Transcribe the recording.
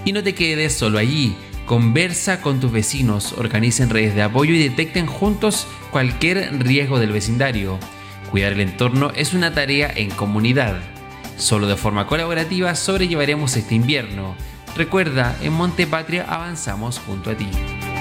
Y no te quedes solo allí. Conversa con tus vecinos, organicen redes de apoyo y detecten juntos cualquier riesgo del vecindario. Cuidar el entorno es una tarea en comunidad. Solo de forma colaborativa sobrellevaremos este invierno. Recuerda, en Monte Patria avanzamos junto a ti.